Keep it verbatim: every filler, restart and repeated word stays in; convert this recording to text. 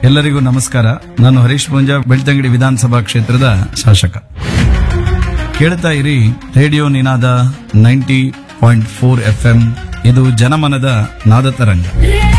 ಎಲ್ಲರಿಗೂ ನಮಸ್ಕಾರ. ನಾನು ಹರೀಶ್ ಪೂಂಜಾ, ಬೆಳ್ತಂಗಡಿ ವಿಧಾನಸಭಾ ಕ್ಷೇತ್ರದ ಶಾಸಕ. ಕೇಳ್ತಾ ಇರಿ ರೇಡಿಯೋ ನಿನಾದ ninety point four F M. ಇದು ಜನಮನದ ನಾದ ತರಂಗ.